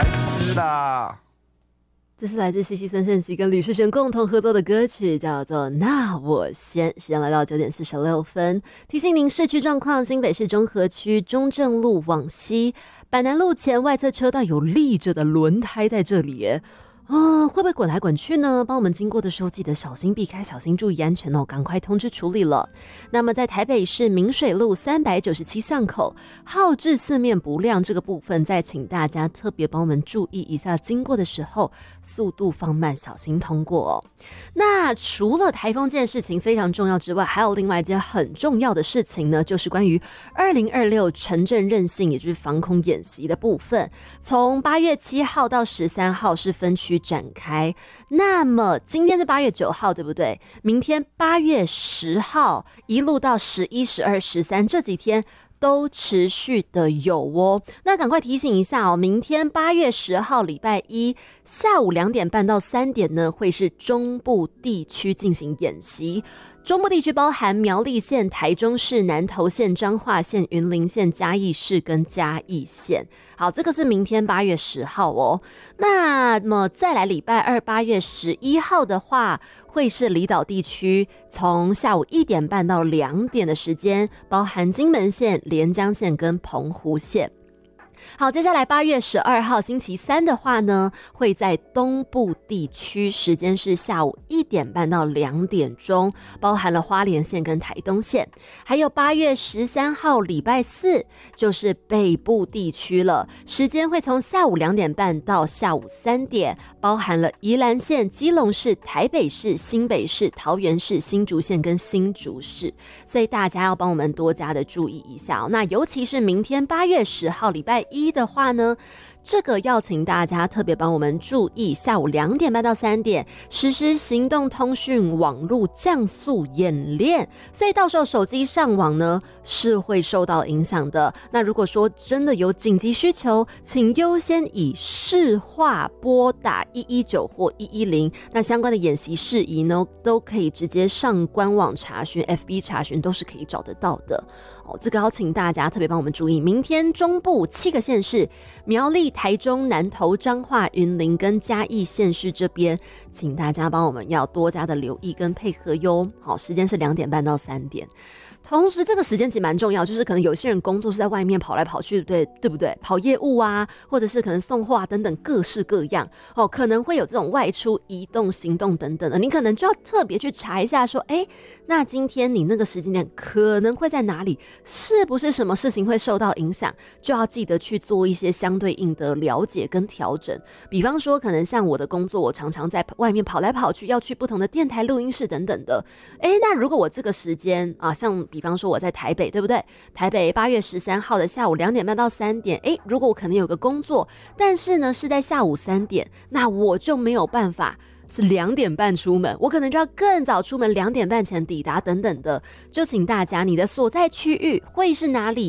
白痴啦。 这是来自西西孙盛熙跟吕世轩共同合作的歌曲，叫做《那我先》。时间来到9点46分，提醒您市区状况：新北市中和区中正路往西，板南路前外侧车道有立着的轮胎在这里耶。会不会滚来滚去呢？帮我们经过的时候记得小心避开，小心注意安全哦，赶快通知处理了。那么在台北市明水路397巷口号志四面不亮这个部分，再请大家特别帮我们注意一下，经过的时候速度放慢，小心通过哦。那除了台风这件事情非常重要之外，还有另外一件很重要的事情呢，就是关于2026城镇韧性，也就是防空演习的部分。从8月7号到13号是分区展开，那么今天是8月9号，对不对？明天8月10号一路到11、12、13这几天都持续的有哦。那赶快提醒一下哦，明天8月10号礼拜一下午2点半到3点呢，会是中部地区进行演习。中部地区包含苗栗县、台中市、南投县、彰化县、云林县、嘉义市跟嘉义县。好，这个是明天8月10号哦。那么再来礼拜二8月11号的话，会是离岛地区，从下午1点半到2点的时间，包含金门县、连江县跟澎湖县。好，接下来8月12号星期三的话呢，会在东部地区，时间是下午1点半到2点钟，包含了花莲县跟台东县。还有8月13号礼拜四就是北部地区了，时间会从下午2点半到下午3点，包含了宜兰县、基隆市、台北市、新北市、桃园市、新竹县跟新竹市，所以大家要帮我们多加的注意一下哦。那尤其是明天8月10号礼拜一的话呢，这个要请大家特别帮我们注意，下午2点半到3点实施行动通讯网络降速演练，所以到时候手机上网呢是会受到影响的。那如果说真的有紧急需求，请优先以市话拨打119或110，那相关的演习事宜呢都可以直接上官网查询， FB 查询都是可以找得到的哦。这个要请大家特别帮我们注意，明天中部7个县市，苗栗、台中、南投、彰化、云林跟嘉义县市这边，请大家帮我们要多加的留意跟配合哟。好，时间是2点半到3点。同时这个时间其实蛮重要，就是可能有些人工作是在外面跑来跑去，对不对？跑业务啊，或者是可能送货啊等等各式各样哦，可能会有这种外出移动行动等等的，你可能就要特别去查一下说，那今天你那个时间点可能会在哪里，是不是什么事情会受到影响，就要记得去做一些相对应的了解跟调整。比方说可能像我的工作，我常常在外面跑来跑去，要去不同的电台录音室等等的，那如果我这个时间啊，像比方说我在台北，对不对？台北8月13号的下午2点半到3点，如果我可能有个工作，但是呢是在下午3点，那我就没有办法是2点半出门，我可能就要更早出门，2点半前抵达等等的，就请大家你的所在区域会是哪里？